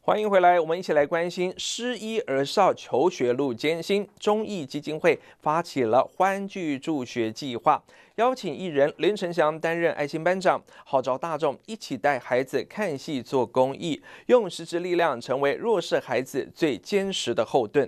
欢迎回来，我们一起来关心失医儿少求学路艰辛。忠义基金会发起了欢聚助学计划，邀请艺人林承祥担任爱心班长，号召大众一起带孩子看戏做公益，用实质力量成为弱势孩子最坚实的后盾。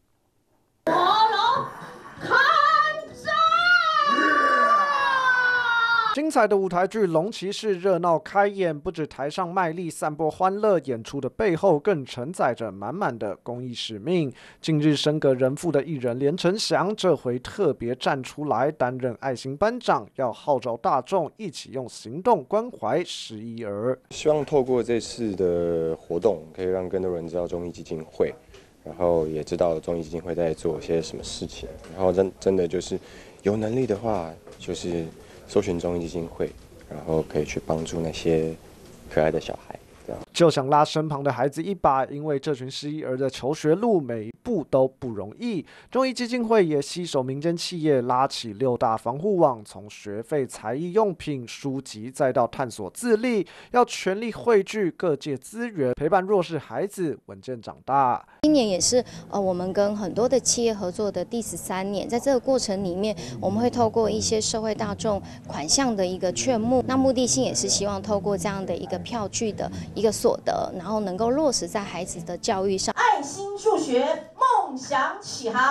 精彩的舞台剧《龙骑士》热闹开演，不止台上卖力散播欢乐，演出的背后更承载着满满的公益使命。近日升格人父的艺人连承祥，这回特别站出来担任爱心班长，要号召大众一起用行动关怀失医儿。 希望透过这次的活动，可以让更多人知道忠义基金会，然后也知道忠义基金会在做些什么事情，然后真的就是有能力的话，就是搜寻忠义基金会，然后可以去帮助那些可爱的小孩。 就想拉身旁的孩子一把，因为这群失医儿的求学路每一步都不容易。忠义基金会也携手民间企业，拉起6大防护网，从学费、才艺用品、书籍，再到探索自立，要全力汇聚各界资源，陪伴弱势孩子稳健长大。 今年也是我们跟很多的企业合作的第13年，在这个过程里面，我们会透过一些社会大众款项的一个劝募，那目的性也是希望透过这样的一个票据的一个所得，然后能够落实在孩子的教育上。 爱心助学，梦想起航。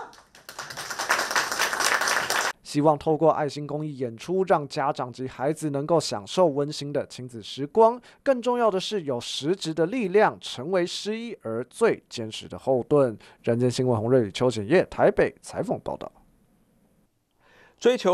希望透过爱心公益演出，让家长及孩子能够享受温馨的亲子时光。更重要的是，有实质的力量，成为失医儿最坚实的后盾。人间新闻洪瑞宇、邱显业台北采访报道。 追求